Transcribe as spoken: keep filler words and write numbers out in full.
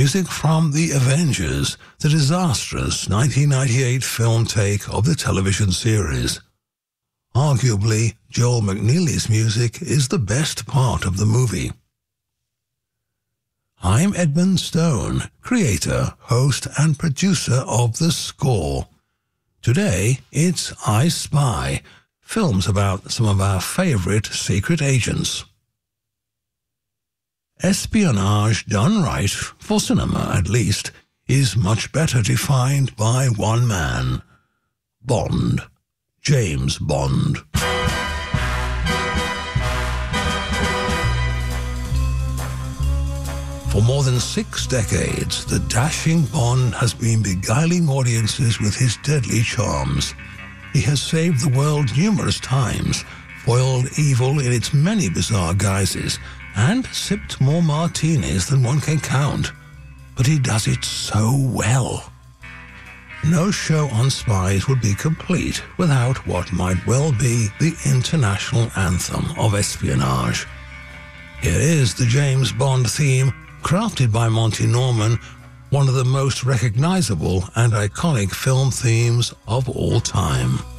music from The Avengers, the disastrous nineteen ninety-eight film take of the television series. Arguably, Joel McNeely's music is the best part of the movie. I'm Edmund Stone, creator, host, and producer of The Score. Today, it's I Spy, films about some of our favorite secret agents. Espionage done right, for cinema at least, is much better defined by one man. Bond. James Bond. For more than six decades, the dashing Bond has been beguiling audiences with his deadly charms. He has saved the world numerous times, foiled evil in its many bizarre guises, and sipped more martinis than one can count. But he does it so well. No show on spies would be complete without what might well be the international anthem of espionage. Here is the James Bond theme, crafted by Monty Norman, one of the most recognizable and iconic film themes of all time.